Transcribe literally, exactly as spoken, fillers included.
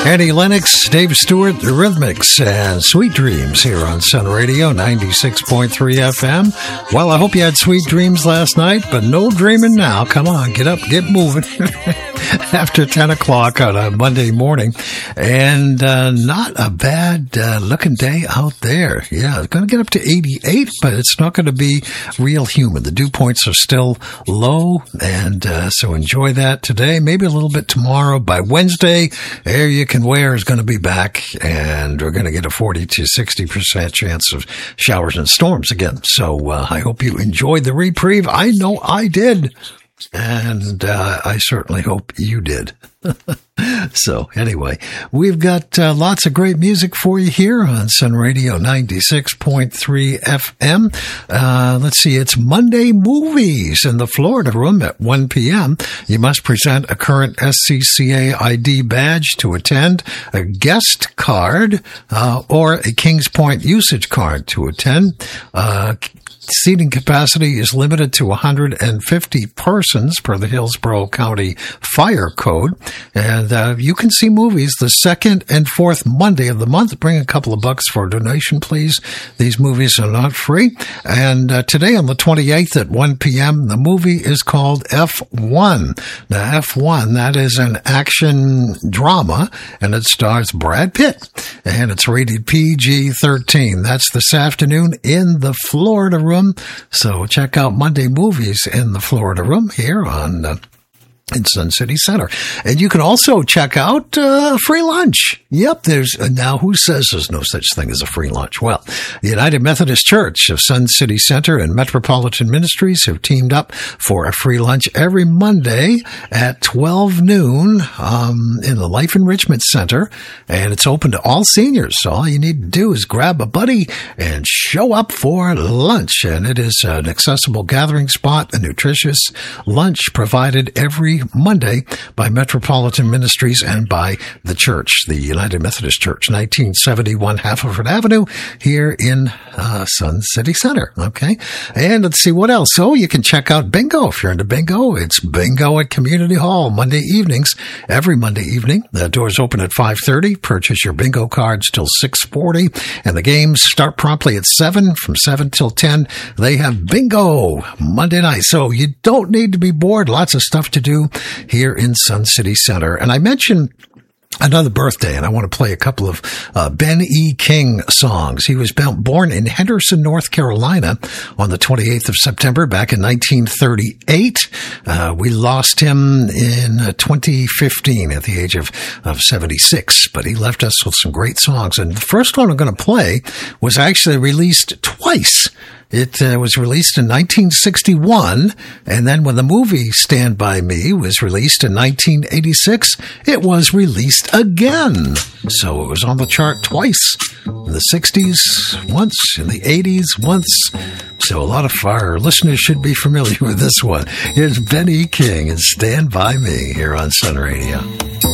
Annie Lennox, Dave Stewart, The Rhythmics, and Sweet Dreams here on Sun Radio ninety-six point three F M. Well, I hope you had sweet dreams last night, but no dreaming now. Come on, get up, get moving. After ten o'clock on a Monday morning. And uh, not a bad uh, looking day out there. Yeah, it's going to get up to eighty-eight, but it's not going to be real humid. The dew points are still low, and uh, so enjoy that today. Maybe a little bit tomorrow. By Wednesday, air you can wear is going to be back, and we're going to get a forty to sixty percent chance of showers and storms again. So uh, I hope you enjoyed the reprieve. I know I did. And uh, I certainly hope you did. So anyway, we've got uh, lots of great music for you here on Sun Radio ninety-six point three F M. Uh, let's see, it's Monday Movies in the Florida Room at one p.m. You must present a current S C C A I D badge to attend, a guest card, uh, or a Kings Point usage card to attend. Uh, Seating capacity is limited to one hundred fifty persons per the Hillsborough County Fire Code. And uh, you can see movies the second and fourth Monday of the month. Bring a couple of bucks for a donation, please. These movies are not free. And uh, today on the twenty-eighth at one p.m., the movie is called F one. Now, F one, that is an action drama, and it stars Brad Pitt. And it's rated P G thirteen. That's this afternoon in the Florida Room. So check out Monday Movies in the Florida Room here on uh, in Sun City Center. And you can also check out uh, free lunch. Yep, there's uh, now who says there's no such thing as a free lunch? Well, the United Methodist Church of Sun City Center and Metropolitan Ministries have teamed up for a free lunch every Monday at twelve noon um, in the Life Enrichment Center, and it's open to all seniors. So all you need to do is grab a buddy and show up for lunch. And it is an accessible gathering spot, a nutritious lunch provided every Monday by Metropolitan Ministries and by the church, the United Methodist Church, nineteen seventy-one Haverford Avenue here in uh, Sun City Center. Okay. And let's see what else. So you can check out bingo. If you're into bingo, it's bingo at Community Hall Monday evenings, every Monday evening. The doors open at five thirty. Purchase your bingo cards till six forty. And the games start promptly at seven. From seven till ten, they have bingo Monday night. So you don't need to be bored. Lots of stuff to do here in Sun City Center. And I mentioned another birthday, and I want to play a couple of uh, Ben E. King songs. He was born in Henderson, North Carolina on the twenty-eighth of September back in nineteen thirty-eight. Uh, we lost him in uh, twenty fifteen at the age of, of seventy-six, but he left us with some great songs. And the first one I'm going to play was actually released twice. It uh, was released in nineteen sixty-one, and then when the movie Stand By Me was released in nineteen eighty-six, it was released again. So it was on the chart twice, in the sixties once, in the eighties once. So a lot of our listeners should be familiar with this one. Here's Ben E. King and Stand By Me here on Sun Radio.